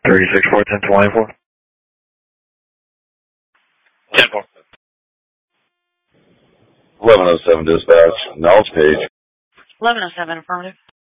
36-4, 10-24. 10-4. 1107 dispatch, Knowledge Page. 1107, affirmative.